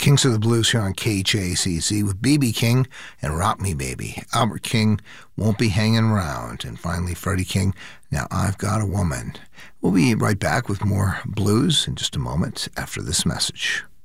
Kings of the Blues here on KJCC with B.B. King and Rock Me Baby. Albert King, Won't Be Hanging Around. And finally, Freddie King, Now I've Got a Woman. We'll be right back with more blues in just a moment after this message.